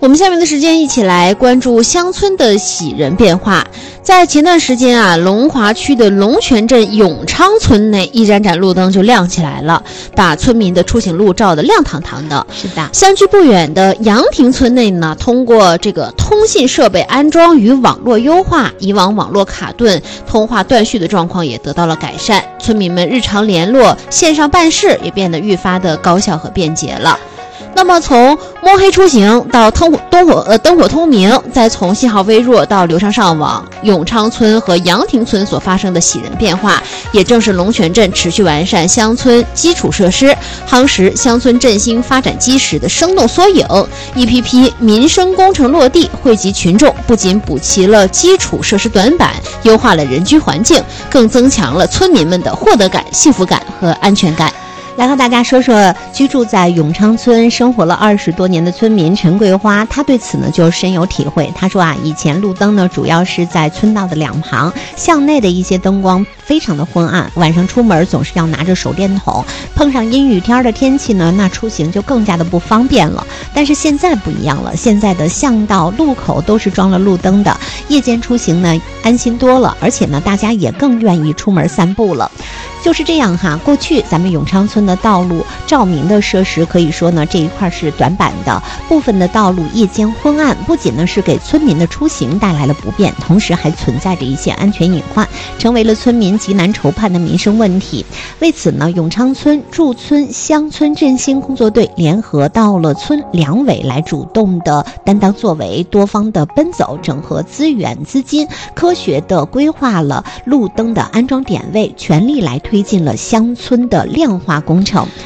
我们下面的时间一起来关注乡村的喜人变化。在前段时间啊，龙华区的龙泉镇永昌村内一盏盏路灯就亮起来了，把村民的出行路照得亮堂堂的。 是的， 相距不远的杨亭村内呢，通过这个通信设备安装与网络优化，以往网络卡顿、通话断续的状况也得到了改善，村民们日常联络、线上办事也变得愈发的高效和便捷了。那么从摸黑出行到灯火通明，再从信号微弱到流畅上网，永昌村和杨亭村所发生的喜人变化，也正是龙泉镇持续完善乡村基础设施、夯实乡村振兴发展基石的生动缩影。一批批民生工程落地，惠及群众，不仅补齐了基础设施短板，优化了人居环境，更增强了村民们的获得感、幸福感和安全感。 来和大家说说居住在永昌村生活了20多年的村民陈桂花，她对此呢就深有体会。她说啊，以前路灯呢主要是在村道的两旁，巷内的一些灯光非常的昏暗，晚上出门总是要拿着手电筒，碰上阴雨天的天气呢，那出行就更加的不方便了。但是现在不一样了，现在的巷道路口都是装了路灯的，夜间出行呢安心多了，而且呢大家也更愿意出门散步了。就是这样哈，过去咱们永昌村的道路照明的设施可以说呢这一块是短板的，部分的道路夜间昏暗，不仅呢是给村民的出行带来了不便，同时还存在着一些安全隐患，成为了村民极难筹判的民生问题。为此呢，永昌村驻村乡村振兴工作队联合到了村两委来主动的担当作为，多方的奔走，整合资源资金，科学的规划了路灯的安装点位，全力来推进了乡村的亮化工程。